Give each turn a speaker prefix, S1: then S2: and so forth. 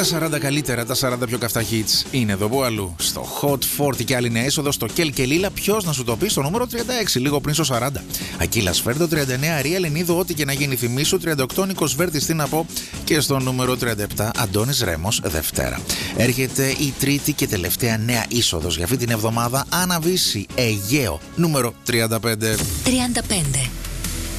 S1: Τα 40 καλύτερα, τα 40 πιο καυτά hits είναι εδώ που αλλού. Στο Hot 40 και άλλη νέα είσοδο στο Κέλ και Λίλα. Ποιος να σου το πει στο νούμερο 36, λίγο πριν στο 40. Ακύλα Σφέρντο 39, Ρία Λενίδου, ό,τι και να γίνει θυμίσου 38, Νίκος Βέρτης, τι να πω. Και στο νούμερο 37, Αντώνης Ρέμος, Δευτέρα. Έρχεται η τρίτη και τελευταία νέα είσοδος για αυτή την εβδομάδα. Αναβίση Αιγαίο, νούμερο 35.
S2: 35.